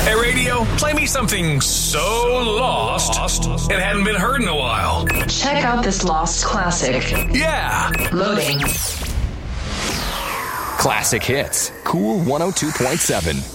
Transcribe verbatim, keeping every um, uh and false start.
Hey, radio, play me something so lost it hadn't been heard in a while. Check out this lost classic. Yeah. Loading. Classic Hits. Cool one oh two point seven.